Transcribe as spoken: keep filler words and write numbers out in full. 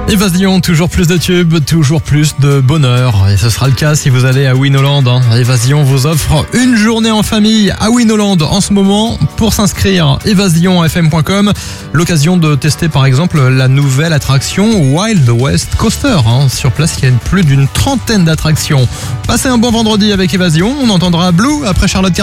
Évasion, toujours plus de tubes, toujours plus de bonheur. Et ce sera le cas si vous allez à Winoland. Hein. Évasion vous offre une journée en famille à Winoland en ce moment. Pour s'inscrire, évasion f m point com. L'occasion de tester par exemple la nouvelle attraction Wild West Coaster. Hein. Sur place, il y a plus d'une trentaine d'attractions. Passez un bon vendredi avec Évasion. On entendra Blue après Charlotte.